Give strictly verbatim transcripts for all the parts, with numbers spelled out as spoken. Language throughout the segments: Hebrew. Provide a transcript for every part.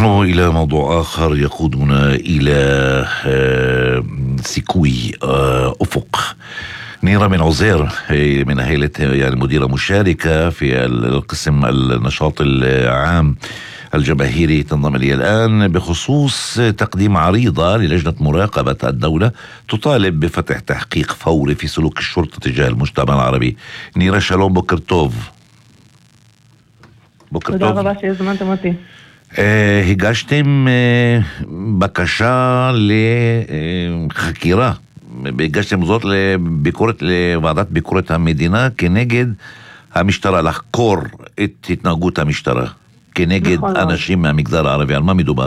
نحن إلى موضوع آخر يقودنا إلى سيكوي أفق. نيرة من عزير من هيئة يعني مديرة مشاركة في القسم النشاط العام الجماهيري تنضم لي الآن بخصوص تقديم عريضة للجنة مراقبة الدولة تطالب بفتح تحقيق فوري في سلوك الشرطة تجاه المجتمع العربي. نيرة שלום, בוקר טוב. בוקר תודה טוב. רבה שהזמנתם אותי. הגשתם בקשה לחקירה, הגשתם זאת לביקורת, לוועדת ביקורת המדינה כנגד המשטרה, לחקור את התנהגות המשטרה כנגד נכון. אנשים מהמגזר הערבי. על מה מדובר?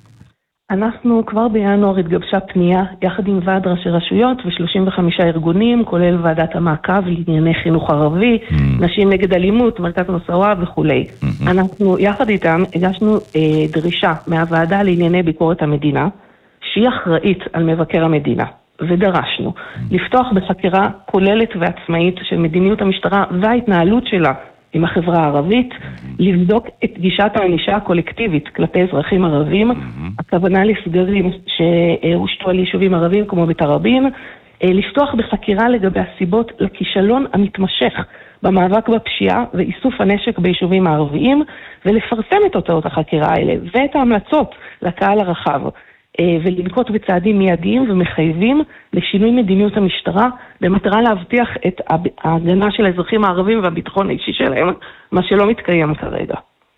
אנחנו כבר בינואר התגבשה פנייה יחד עם ועד ראשי רשויות ו-שלושים וחמישה ארגונים, כולל ועדת המעקב לענייני חינוך ערבי, mm. נשים נגד אלימות, מרכז מסווה וכו'. Mm-hmm. אנחנו יחד איתם הגשנו אה, דרישה מהוועדה לענייני ביקורת המדינה, שהיא אחראית על מבקר המדינה, ודרשנו mm. לפתוח בחקירה כוללת ועצמאית של מדיניות המשטרה וההתנהלות שלה עם החברה הערבית, לבדוק את גישת הענישה הקולקטיבית כלפי אזרחים ערבים, הכוונה לסגרים שהושתו על יישובים ערבים כמו בתראבין, לפתוח בחקירה לגבי הסיבות לכישלון המתמשך במאבק בפשיעה ואיסוף הנשק ביישובים הערביים, ולפרסם את תוצאות החקירה האלה ואת ההמלצות לקהל הרחב, ולנקוט בצעדים מיידיים ומחייבים לשינוי מדיניות המשטרה במטרה להבטיח את ההגנה של האזרחים הערבים והביטחון האישי שלהם, מה שלא מתקיים כרגע.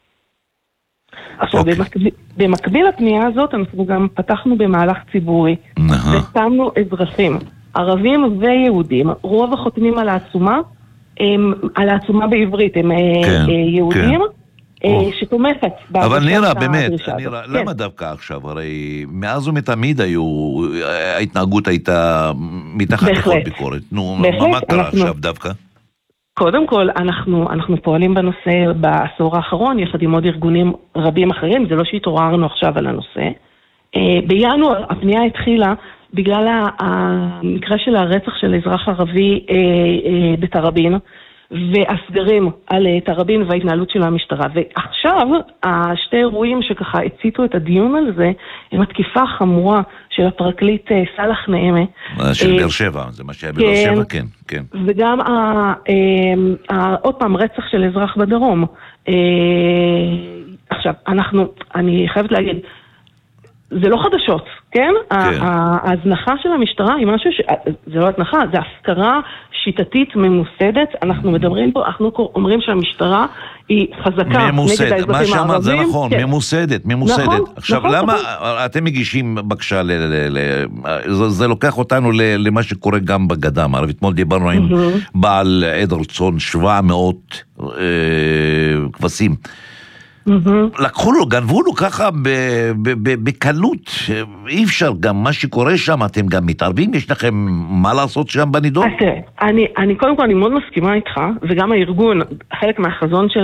עכשיו, okay. במקביל, במקביל לפנייה הזאת אנחנו גם פתחנו במהלך ציבורי, ושמנו אזרחים ערבים ויהודים, רוב החותמים על העצומה, הם, על העצומה בעברית, הם כן, יהודים, כן. שתומכת. אבל נירה, באמת, נירה, למה דווקא עכשיו? הרי מאז ומתמיד היו, ההתנהגות הייתה מתחת לכל ביקורת. נו, מה קרה עכשיו דווקא? קודם כל, אנחנו, אנחנו פועלים בנושא בעשור האחרון, יחד עם עוד ארגונים רבים אחרים, זה לא שהתעוררנו עכשיו על הנושא. בינואר, הפנייה התחילה בגלל המקרה של הרצח של אזרח ערבי בתראבין, והסגרים על תראבין וההתנהלות של המשטרה. ועכשיו, השתי אירועים שככה הציתו את הדיון על זה, הם התקיפה החמורה של הפרקליט סלח נעמה. של באר שבע, זה מה שהיה בבאר שבע, כן, כן. וגם עוד פעם רצח של אזרח בדרום. עכשיו, אנחנו, אני חייבת להגיד, זה לא חדשות, כן? ההזנחה של המשטרה היא משהו ש... זה לא הזנחה, זה הפקרה שיטתית ממוסדת. אנחנו מדברים פה, אנחנו אומרים שהמשטרה היא חזקה נגד האזרחים הערבים. מה שאמרת זה נכון, ממוסדת, ממוסדת. עכשיו, למה אתם מגישים בקשה, זה לוקח אותנו למה שקורה גם בגדה המערבית. אתמול דיברנו עם בעל אדלסון, שבע מאות כבשים. לקחו לו, גנבו לו ככה בקלות, אי אפשר. גם מה שקורה שם, אתם גם מתערבים? יש לכם מה לעשות שם בנידון? אני קודם כל אני מאוד מסכימה איתך, וגם הארגון, חלק מהחזון של